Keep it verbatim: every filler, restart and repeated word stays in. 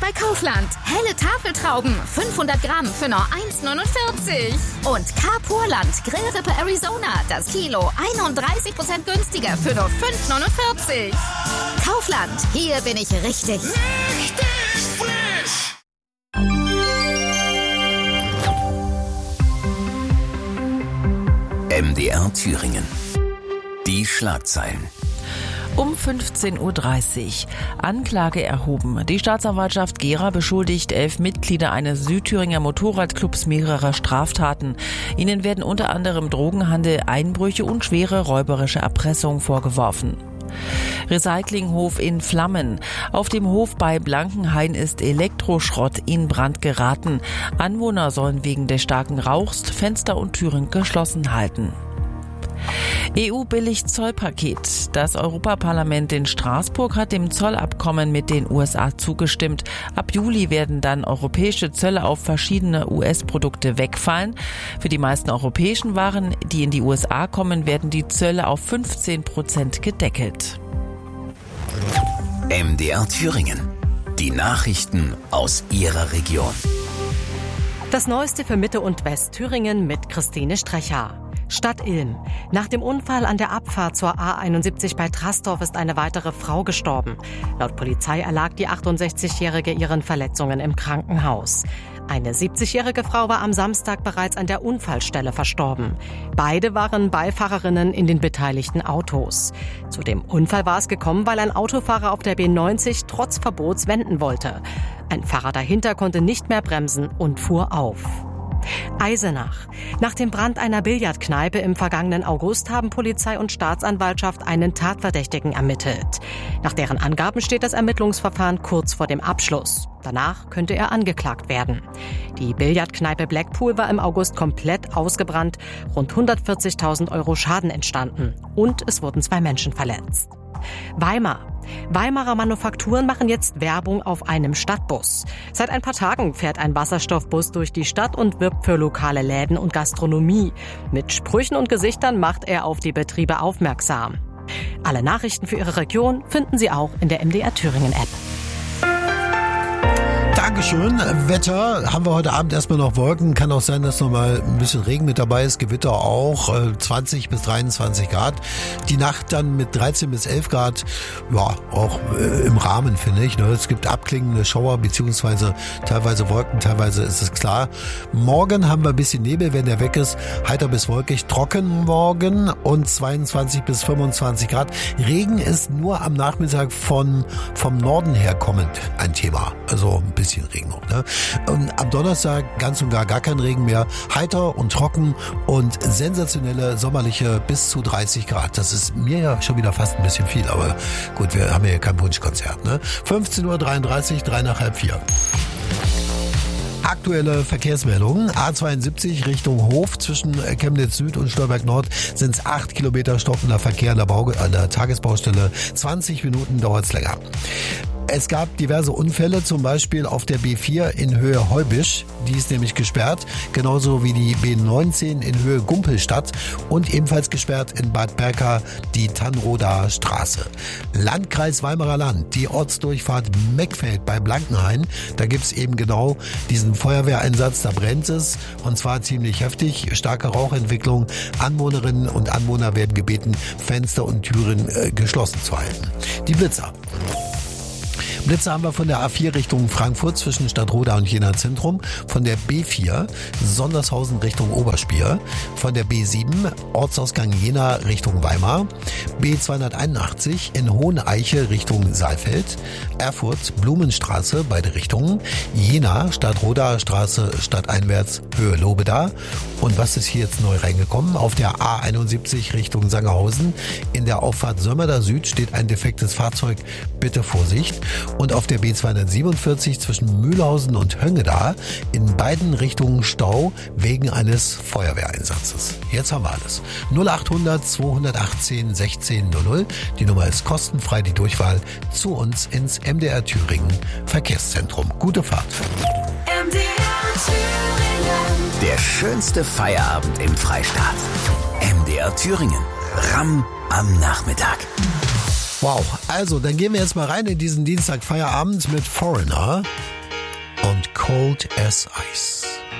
bei Kaufland. Helle Tafeltrauben, fünfhundert Gramm für nur eins Komma neunundvierzig. Und Carpurland Grillrippe Arizona, das Kilo einunddreißig Prozent günstiger für nur fünf Komma neunundvierzig. Kaufland, hier bin ich richtig. Richtig frisch! M D R Thüringen. Die Schlagzeilen. Um fünfzehn Uhr dreißig. Anklage erhoben. Die Staatsanwaltschaft Gera beschuldigt elf Mitglieder eines Südthüringer Motorradclubs mehrerer Straftaten. Ihnen werden unter anderem Drogenhandel, Einbrüche und schwere räuberische Erpressung vorgeworfen. Recyclinghof in Flammen. Auf dem Hof bei Blankenhain ist Elektroschrott in Brand geraten. Anwohner sollen wegen des starken Rauchs Fenster und Türen geschlossen halten. E U billigt Zollpaket. Das Europaparlament in Straßburg hat dem Zollabkommen mit den U S A zugestimmt. Ab Juli werden dann europäische Zölle auf verschiedene U S-Produkte wegfallen. Für die meisten europäischen Waren, die in die U S A kommen, werden die Zölle auf fünfzehn Prozent gedeckelt. M D R Thüringen. Die Nachrichten aus Ihrer Region. Das Neueste für Mitte- und Westthüringen mit Christine Strecher. Stadt Ilm. Nach dem Unfall an der Abfahrt zur A einundsiebzig bei Trastorf ist eine weitere Frau gestorben. Laut Polizei erlag die achtundsechzigjährige ihren Verletzungen im Krankenhaus. Eine siebzigjährige Frau war am Samstag bereits an der Unfallstelle verstorben. Beide waren Beifahrerinnen in den beteiligten Autos. Zu dem Unfall war es gekommen, weil ein Autofahrer auf der B neunzig trotz Verbots wenden wollte. Ein Fahrer dahinter konnte nicht mehr bremsen und fuhr auf. Eisenach. Nach dem Brand einer Billardkneipe im vergangenen August haben Polizei und Staatsanwaltschaft einen Tatverdächtigen ermittelt. Nach deren Angaben steht das Ermittlungsverfahren kurz vor dem Abschluss. Danach könnte er angeklagt werden. Die Billardkneipe Blackpool war im August komplett ausgebrannt. Rund hundertvierzigtausend Euro Schaden entstanden. Und es wurden zwei Menschen verletzt. Weimar. Weimarer Manufakturen machen jetzt Werbung auf einem Stadtbus. Seit ein paar Tagen fährt ein Wasserstoffbus durch die Stadt und wirbt für lokale Läden und Gastronomie. Mit Sprüchen und Gesichtern macht er auf die Betriebe aufmerksam. Alle Nachrichten für Ihre Region finden Sie auch in der M D R Thüringen App. Dankeschön. Wetter haben wir heute Abend erstmal noch Wolken. Kann auch sein, dass noch mal ein bisschen Regen mit dabei ist. Gewitter auch. zwanzig bis dreiundzwanzig Grad. Die Nacht dann mit dreizehn bis elf Grad. Ja, auch äh, im Rahmen, finde ich. Ne? Es gibt abklingende Schauer, beziehungsweise teilweise Wolken, teilweise ist es klar. Morgen haben wir ein bisschen Nebel, wenn der weg ist. Heiter bis wolkig. Trocken morgen und zweiundzwanzig bis fünfundzwanzig Grad. Regen ist nur am Nachmittag von, vom Norden her kommend ein Thema. Also ein bisschen Regen noch, ne? Und am Donnerstag ganz und gar gar kein Regen mehr. Heiter und trocken und sensationelle sommerliche bis zu dreißig Grad. Das ist mir ja schon wieder fast ein bisschen viel, aber gut, wir haben ja kein Wunschkonzert, ne? fünfzehn Uhr dreiunddreißig, drei nach halb vier. Aktuelle Verkehrsmeldungen. A zweiundsiebzig Richtung Hof zwischen Chemnitz Süd und Stolberg Nord sind es acht Kilometer stockender Verkehr an der, Bau- an der Tagesbaustelle. zwanzig Minuten dauert es länger. Es gab diverse Unfälle, zum Beispiel auf der B vier in Höhe Heubisch. Die ist nämlich gesperrt. Genauso wie die B neunzehn in Höhe Gumpelstadt. Und ebenfalls gesperrt in Bad Berka die Tannroder Straße. Landkreis Weimarer Land, die Ortsdurchfahrt Meckfeld bei Blankenhain. Da gibt's eben genau diesen Feuerwehreinsatz. Da brennt es. Und zwar ziemlich heftig. Starke Rauchentwicklung. Anwohnerinnen und Anwohner werden gebeten, Fenster und Türen äh, geschlossen zu halten. Die Blitzer. Blitze haben wir von der A vier Richtung Frankfurt zwischen Stadtroda und Jena Zentrum, von der B vier Sondershausen Richtung Oberspier, von der B sieben Ortsausgang Jena Richtung Weimar, B zweihunderteinundachtzig in Hoheneiche Richtung Saalfeld, Erfurt Blumenstraße beide Richtungen, Jena Stadtroda Straße stadteinwärts Höhe Lobeda. Und was ist hier jetzt neu reingekommen? Auf der A einundsiebzig Richtung Sangerhausen in der Auffahrt Sömmerda Süd steht ein defektes Fahrzeug. Bitte Vorsicht. Und auf der B zweihundertsiebenundvierzig zwischen Mühlhausen und Höngeda in beiden Richtungen Stau wegen eines Feuerwehreinsatzes. Jetzt haben wir alles. null achthundert zweihundertachtzehn sechzehn null null. Die Nummer ist kostenfrei, die Durchwahl zu uns ins M D R Thüringen Verkehrszentrum. Gute Fahrt. M D R Thüringen. Der schönste Feierabend im Freistaat. M D R Thüringen. R A M am Nachmittag. Wow, also dann gehen wir jetzt mal rein in diesen Dienstag Feierabend mit Foreigner und Cold as Ice.